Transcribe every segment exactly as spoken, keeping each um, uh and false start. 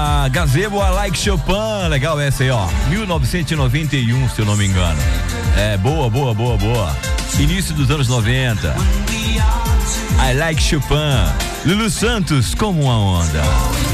A Gazebo, a Like Chopin, legal essa aí, ó, mil novecentos e noventa e um, se eu não me engano. É, boa, boa, boa, boa. Início dos anos noventa. I Like Chopin. Lulu Santos, como uma onda.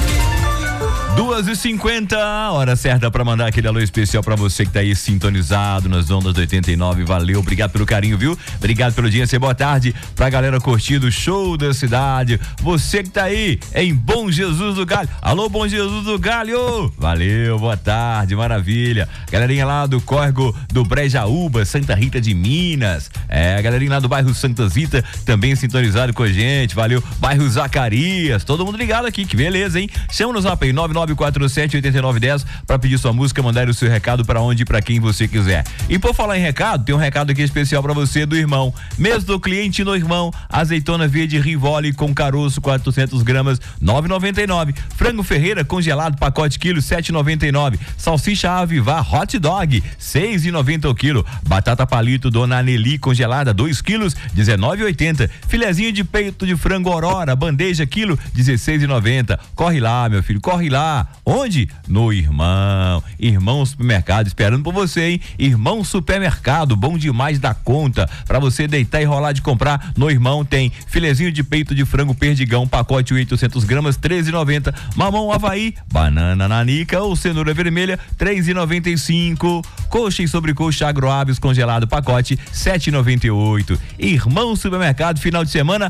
duas e cinquenta, hora certa para mandar aquele alô especial para você que tá aí sintonizado nas ondas do oitenta e nove. Valeu, obrigado pelo carinho, viu? Obrigado pelo dia. Boa tarde pra galera curtindo o show da cidade. Você que tá aí em Bom Jesus do Galho. Alô, Bom Jesus do Galho. Valeu, boa tarde, maravilha. Galerinha lá do córrego do Brejaúba, Santa Rita de Minas. É, galerinha lá do bairro Santa Zita também sintonizado com a gente. Valeu, bairro Zacarias. Todo mundo ligado aqui, que beleza, hein? Chama no zap aí, nove nove quatro sete oito nove um zero para pedir sua música, mandar o seu recado para onde e para quem você quiser. E por falar em recado, tem um recado aqui especial para você do Irmão. Mês do cliente no Irmão, azeitona verde Rivoli com caroço quatrocentas gramas, nove e noventa e nove. Frango Ferreira congelado pacote quilo sete e noventa e nove. Salsicha Avivar Hot Dog seis e noventa o quilo. Batata palito Dona Nelly congelada dois quilos dezenove e oitenta. Filezinho de peito de frango Aurora bandeja quilo dezesseis e noventa. Corre lá, meu filho, corre lá. Onde? No Irmão. Irmão Supermercado, esperando por você, hein? Irmão Supermercado, bom demais da conta. Pra você deitar e rolar de comprar, no Irmão tem filezinho de peito de frango perdigão, pacote oitocentas gramas, treze e noventa. Mamão Havaí, banana nanica ou cenoura vermelha, três e noventa e cinco. Coxa e sobrecoxa agroábios congelado, pacote sete e noventa e oito. Irmão Supermercado, final de semana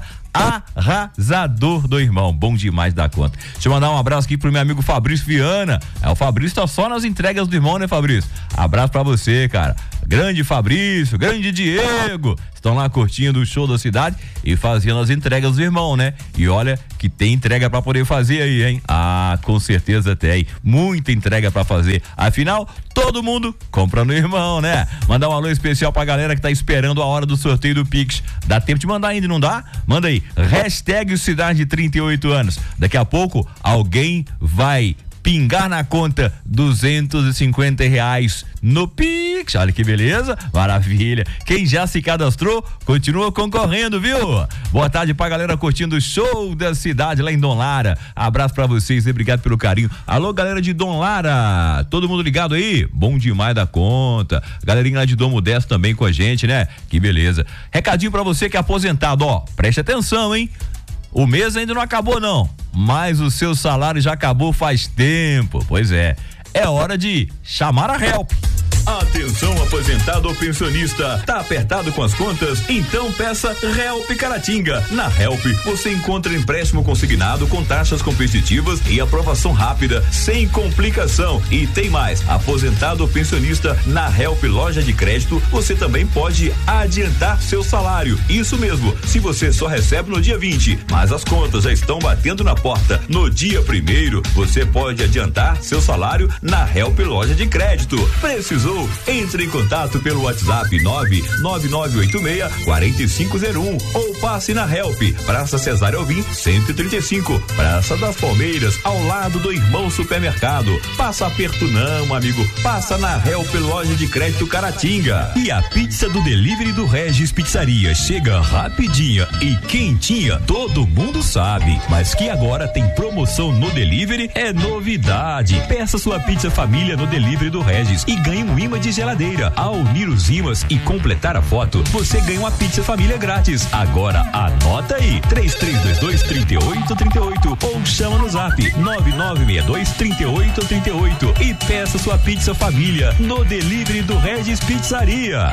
arrasador do Irmão, bom demais da conta. Deixa eu mandar um abraço aqui pro meu amigo Fabrício Viana. É, o Fabrício tá só nas entregas do Irmão, né, Fabrício? Abraço pra você, cara. Grande Fabrício, grande Diego, estão lá curtindo o show da cidade e fazendo as entregas do Irmão, né? E olha que tem entrega pra poder fazer aí, hein? Ah, com certeza tem, muita entrega pra fazer. Afinal, todo mundo compra no Irmão, né? Mandar um alô especial pra galera que tá esperando a hora do sorteio do Pix. Dá tempo de mandar ainda, não dá? Manda aí, hashtag Cidade trinta e oito anos. Daqui a pouco, alguém vai pingar na conta duzentos e cinquenta reais no Pix. Olha que beleza, maravilha. Quem já se cadastrou, continua concorrendo, viu? Boa tarde pra galera curtindo o show da cidade lá em Dom Lara. Abraço pra vocês e obrigado pelo carinho. Alô, galera de Dom Lara, todo mundo ligado aí? Bom demais da conta. Galerinha lá de Dom Modesto também com a gente, né? Que beleza. Recadinho pra você que é aposentado, ó, preste atenção, hein? O mês ainda não acabou não, mas o seu salário já acabou faz tempo. Pois é, é hora de chamar a Help. Atenção, aposentado ou pensionista, tá apertado com as contas? Então peça Help Caratinga. Na Help você encontra empréstimo consignado com taxas competitivas e aprovação rápida, sem complicação. E tem mais, aposentado ou pensionista, na Help Loja de Crédito você também pode adiantar seu salário. Isso mesmo, se você só recebe no dia vinte, mas as contas já estão batendo na porta no dia primeiro, você pode adiantar seu salário na Help Loja de Crédito. Precisou? Entre em contato pelo WhatsApp nove nove nove oito seis quatro cinco zero um ou passe na Help, Praça Cesário Alvim cento e trinta e cinco, Praça das Palmeiras, ao lado do Irmão Supermercado. Passa aperto não, amigo, passa na Help Loja de Crédito Caratinga. E a pizza do delivery do Regis Pizzaria chega rapidinha e quentinha, todo mundo sabe, mas que agora tem promoção no delivery é novidade. Peça sua pizza família no delivery do Regis e ganhe um imã de geladeira. Ao unir os imãs e completar a foto, você ganha uma pizza família grátis. Agora anota aí, três três dois dois, três oito três oito ou chama no zap nove nove seis dois, três oito três oito e peça sua pizza família no delivery do Regis Pizzaria.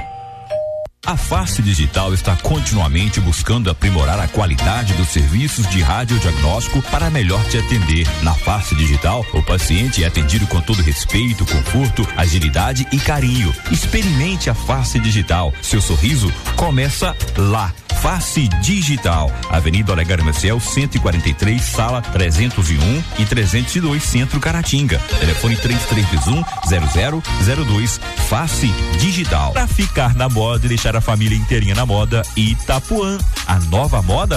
A Face Digital está continuamente buscando aprimorar a qualidade dos serviços de radiodiagnóstico para melhor te atender. Na Face Digital, o paciente é atendido com todo respeito, conforto, agilidade e carinho. Experimente a Face Digital. Seu sorriso começa lá. Face Digital, Avenida Olegário Maciel, cento e quarenta e três, sala trezentos e um e trezentos e dois, Centro Caratinga. Telefone três três um, zero zero zero dois. Face Digital. Para ficar na moda e deixar a família inteirinha na moda, Itapuã. A nova moda